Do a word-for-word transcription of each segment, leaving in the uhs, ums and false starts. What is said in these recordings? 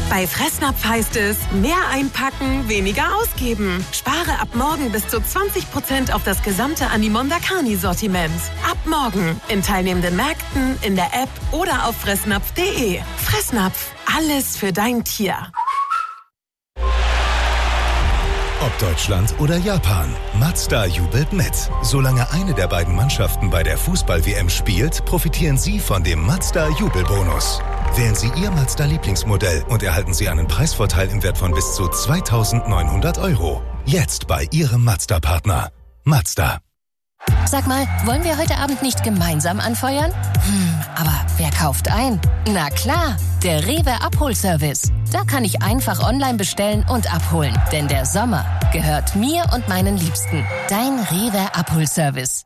Bei Fressnapf heißt es, mehr einpacken, weniger ausgeben. Spare ab morgen bis zu zwanzig Prozent auf das gesamte Animonda Carni-Sortiment. Ab morgen in teilnehmenden Märkten, in der App oder auf fressnapf punkt de. Fressnapf, alles für dein Tier. Ob Deutschland oder Japan, Mazda jubelt mit. Solange eine der beiden Mannschaften bei der Fußball-W M spielt, profitieren Sie von dem Mazda Jubelbonus. Wählen Sie Ihr Mazda-Lieblingsmodell und erhalten Sie einen Preisvorteil im Wert von bis zu zweitausendneunhundert Euro. Jetzt bei Ihrem Mazda-Partner. Mazda. Sag mal, wollen wir heute Abend nicht gemeinsam anfeuern? Hm, aber wer kauft ein? Na klar, der Rewe Abholservice. Da kann ich einfach online bestellen und abholen. Denn der Sommer gehört mir und meinen Liebsten. Dein Rewe Abholservice.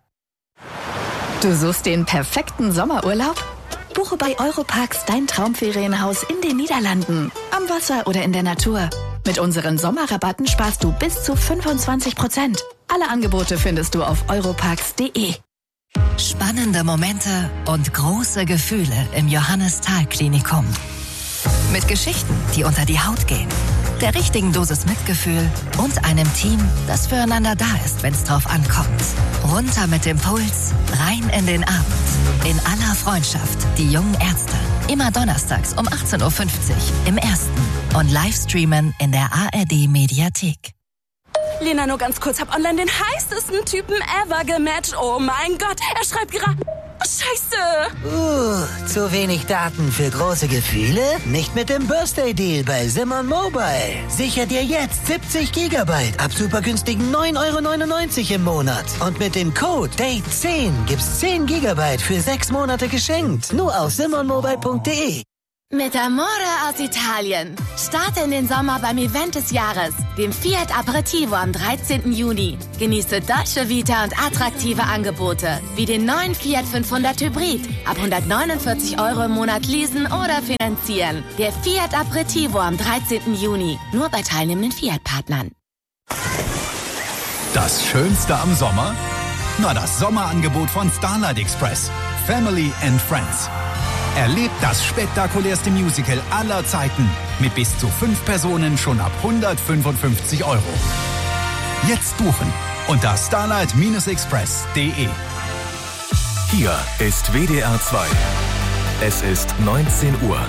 Du suchst den perfekten Sommerurlaub? Buche bei Europarks dein Traumferienhaus in den Niederlanden, am Wasser oder in der Natur. Mit unseren Sommerrabatten sparst du bis zu fünfundzwanzig Prozent. Alle Angebote findest du auf europarks punkt de. Spannende Momente und große Gefühle im Johannes-Thal-Klinikum. Mit Geschichten, die unter die Haut gehen, der richtigen Dosis Mitgefühl und einem Team, das füreinander da ist, wenn es drauf ankommt. Runter mit dem Puls, rein in den Abend. In aller Freundschaft, die jungen Ärzte. Immer donnerstags um achtzehn Uhr fünfzig im Ersten und Livestreamen in der A R D-Mediathek. Lena, nur ganz kurz, hab online den heißesten Typen ever gematcht. Oh mein Gott, er schreibt gerade... Oh, Scheiße! Uh, zu wenig Daten für große Gefühle? Nicht mit dem Birthday-Deal bei Simon Mobile. Sicher dir jetzt siebzig Gigabyte ab super günstigen neun Euro neunundneunzig im Monat. Und mit dem Code Date zehn gibt's zehn Gigabyte für sechs Monate geschenkt. Nur auf simon mobile punkt de. Mit Amore aus Italien. Starte in den Sommer beim Event des Jahres, dem Fiat Aperitivo am dreizehnten Juni. Genieße Dolce Vita und attraktive Angebote, wie den neuen Fiat fünfhundert Hybrid. Ab hundertneunundvierzig Euro im Monat leasen oder finanzieren. Der Fiat Aperitivo am dreizehnten Juni. Nur bei teilnehmenden Fiat-Partnern. Das Schönste am Sommer? Na, das Sommerangebot von Starlight Express. Family and Friends. Erlebt das spektakulärste Musical aller Zeiten mit bis zu fünf Personen schon ab hundertfünfundfünfzig Euro. Jetzt buchen unter starlight express punkt de. Hier ist W D R zwei. Es ist neunzehn Uhr.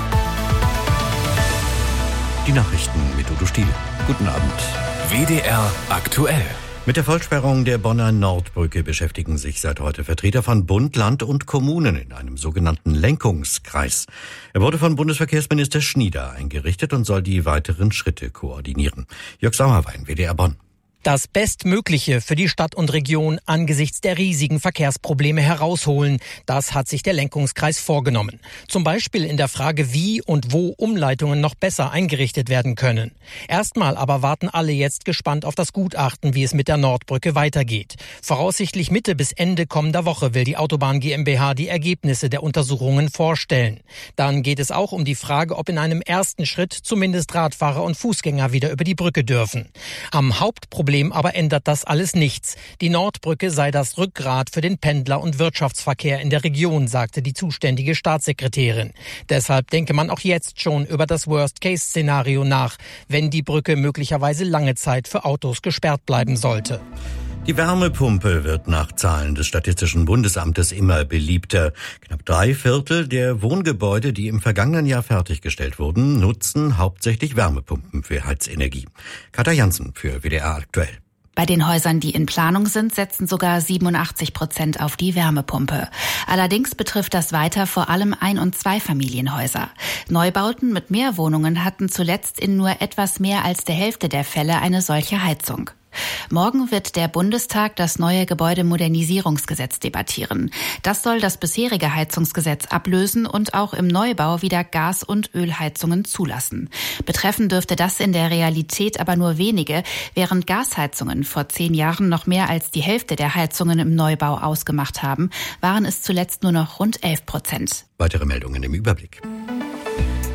Die Nachrichten mit Udo Stiel. Guten Abend. W D R aktuell. Mit der Vollsperrung der Bonner Nordbrücke beschäftigen sich seit heute Vertreter von Bund, Land und Kommunen in einem sogenannten Lenkungskreis. Er wurde von Bundesverkehrsminister Schnieder eingerichtet und soll die weiteren Schritte koordinieren. Jörg Sauerwein, W D R Bonn. Das Bestmögliche für die Stadt und Region angesichts der riesigen Verkehrsprobleme herausholen. Das hat sich der Lenkungskreis vorgenommen. Zum Beispiel in der Frage, wie und wo Umleitungen noch besser eingerichtet werden können. Erstmal aber warten alle jetzt gespannt auf das Gutachten, wie es mit der Nordbrücke weitergeht. Voraussichtlich Mitte bis Ende kommender Woche will die Autobahn GmbH die Ergebnisse der Untersuchungen vorstellen. Dann geht es auch um die Frage, ob in einem ersten Schritt zumindest Radfahrer und Fußgänger wieder über die Brücke dürfen. Am Hauptproblem aber ändert das alles nichts. Die Nordbrücke sei das Rückgrat für den Pendler- und Wirtschaftsverkehr in der Region, sagte die zuständige Staatssekretärin. Deshalb denke man auch jetzt schon über das Worst-Case-Szenario nach, wenn die Brücke möglicherweise lange Zeit für Autos gesperrt bleiben sollte. Die Wärmepumpe wird nach Zahlen des Statistischen Bundesamtes immer beliebter. Knapp drei Viertel der Wohngebäude, die im vergangenen Jahr fertiggestellt wurden, nutzen hauptsächlich Wärmepumpen für Heizenergie. Katja Jansen für W D R aktuell. Bei den Häusern, die in Planung sind, setzen sogar siebenundachtzig Prozent auf die Wärmepumpe. Allerdings betrifft das weiter vor allem Ein- und Zweifamilienhäuser. Neubauten mit mehr Wohnungen hatten zuletzt in nur etwas mehr als der Hälfte der Fälle eine solche Heizung. Morgen wird der Bundestag das neue Gebäudemodernisierungsgesetz debattieren. Das soll das bisherige Heizungsgesetz ablösen und auch im Neubau wieder Gas- und Ölheizungen zulassen. Betreffen dürfte das in der Realität aber nur wenige, während Gasheizungen vor zehn Jahren noch mehr als die Hälfte der Heizungen im Neubau ausgemacht haben, waren es zuletzt nur noch rund elf Prozent. Weitere Meldungen im Überblick.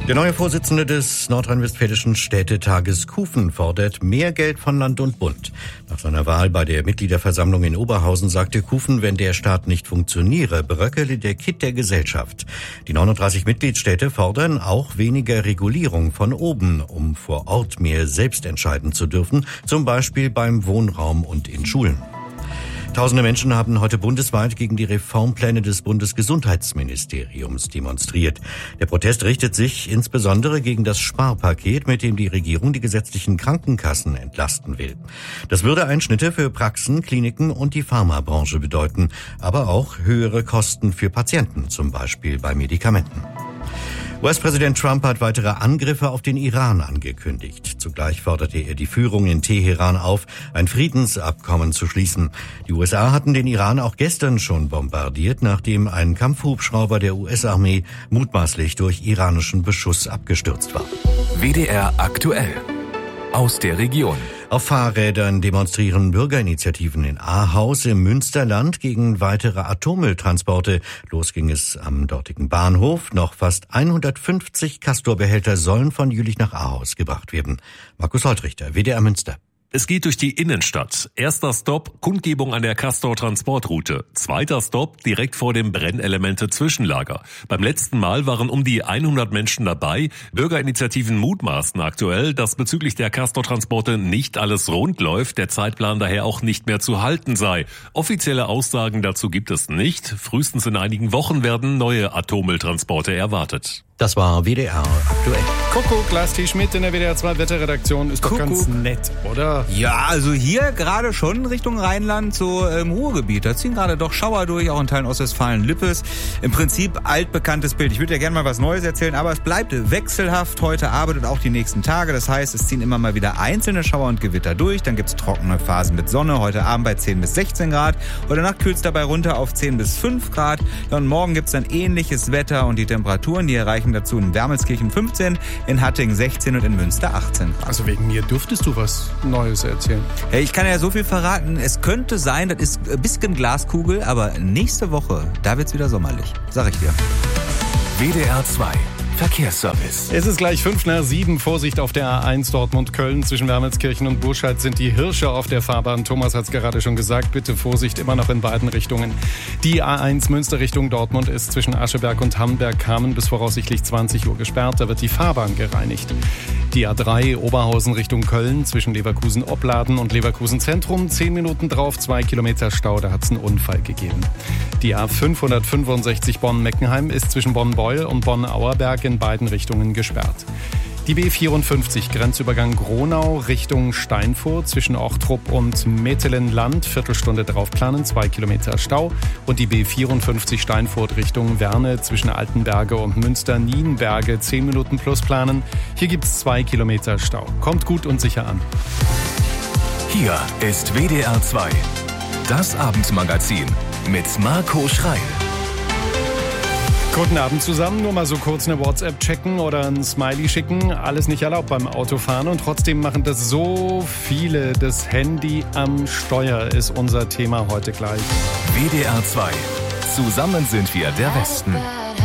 Der neue Vorsitzende des nordrhein-westfälischen Städtetages Kufen fordert mehr Geld von Land und Bund. Nach seiner Wahl bei der Mitgliederversammlung in Oberhausen sagte Kufen, wenn der Staat nicht funktioniere, bröckele der Kitt der Gesellschaft. Die neununddreißig Mitgliedstädte fordern auch weniger Regulierung von oben, um vor Ort mehr selbst entscheiden zu dürfen, zum Beispiel beim Wohnraum und in Schulen. Tausende Menschen haben heute bundesweit gegen die Reformpläne des Bundesgesundheitsministeriums demonstriert. Der Protest richtet sich insbesondere gegen das Sparpaket, mit dem die Regierung die gesetzlichen Krankenkassen entlasten will. Das würde Einschnitte für Praxen, Kliniken und die Pharmabranche bedeuten, aber auch höhere Kosten für Patienten, zum Beispiel bei Medikamenten. U S-Präsident Trump hat weitere Angriffe auf den Iran angekündigt. Zugleich forderte er die Führung in Teheran auf, ein Friedensabkommen zu schließen. Die U S A hatten den Iran auch gestern schon bombardiert, nachdem ein Kampfhubschrauber der U S-Armee mutmaßlich durch iranischen Beschuss abgestürzt war. W D R aktuell. Aus der Region. Auf Fahrrädern demonstrieren Bürgerinitiativen in Ahaus im Münsterland gegen weitere Atommülltransporte. Los ging es am dortigen Bahnhof. Noch fast hundertfünfzig Castor-Behälter sollen von Jülich nach Ahaus gebracht werden. Markus Holtrichter, W D R Münster. Es geht durch die Innenstadt. Erster Stopp, Kundgebung an der Castor-Transportroute. Zweiter Stopp, direkt vor dem Brennelemente-Zwischenlager. Beim letzten Mal waren um die hundert Menschen dabei. Bürgerinitiativen mutmaßen aktuell, dass bezüglich der Castor-Transporte nicht alles rund läuft, der Zeitplan daher auch nicht mehr zu halten sei. Offizielle Aussagen dazu gibt es nicht. Frühestens in einigen Wochen werden neue Atommülltransporte erwartet. Das war W D R aktuell. Kuckuck, Lars T. Schmidt in der W D R zwei Wetterredaktion. Ist doch ganz nett, oder? Ja, also hier gerade schon Richtung Rheinland, so im Ruhrgebiet. Da ziehen gerade doch Schauer durch, auch in Teilen Ostwestfalen-Lippes. Im Prinzip altbekanntes Bild. Ich würde ja gerne mal was Neues erzählen, aber es bleibt wechselhaft heute Abend und auch die nächsten Tage. Das heißt, es ziehen immer mal wieder einzelne Schauer und Gewitter durch. Dann gibt's trockene Phasen mit Sonne. Heute Abend bei zehn bis sechzehn Grad. Heute Nacht kühlt's dabei runter auf zehn bis fünf Grad. Ja, und morgen gibt's dann ähnliches Wetter und die Temperaturen, die erreichen dazu in Wermelskirchen fünfzehn, in Hattingen sechzehn und in Münster achtzehn. Also wegen mir dürftest du was Neues erzählen. Hey, ich kann ja so viel verraten. Es könnte sein, das ist ein bisschen Glaskugel, aber nächste Woche, da wird's wieder sommerlich. Sag ich dir. W D R zwei Verkehrsservice. Es ist gleich fünf nach sieben. Vorsicht auf der A eins Dortmund-Köln. Zwischen Wermelskirchen und Burscheid sind die Hirsche auf der Fahrbahn. Thomas hat es gerade schon gesagt. Bitte Vorsicht, immer noch in beiden Richtungen. Die A eins Münster Richtung Dortmund ist zwischen Ascheberg und Hamberg-Kamen bis voraussichtlich zwanzig Uhr gesperrt. Da wird die Fahrbahn gereinigt. Die A drei Oberhausen Richtung Köln zwischen Leverkusen-Opladen und Leverkusen-Zentrum. Zehn Minuten drauf, zwei Kilometer Stau. Da hat es einen Unfall gegeben. Die A fünfhundertfünfundsechzig Bonn-Meckenheim ist zwischen Bonn-Beul und Bonn-Auerberg in beiden Richtungen gesperrt. Die B vierundfünfzig Grenzübergang Gronau Richtung Steinfurt zwischen Ochtrup und Metelen-Land. Viertelstunde drauf planen, zwei Kilometer Stau. Und die B vierundfünfzig Steinfurt Richtung Werne zwischen Altenberge und Münster-Nienberge. Zehn Minuten plus planen. Hier gibt es zwei Kilometer Stau. Kommt gut und sicher an. Hier ist W D R zwei. Das Abendmagazin mit Marco Schreil. Guten Abend zusammen. Nur mal so kurz eine WhatsApp checken oder ein Smiley schicken. Alles nicht erlaubt beim Autofahren und trotzdem machen das so viele. Das Handy am Steuer ist unser Thema heute gleich. W D R zwei. Zusammen sind wir der Westen.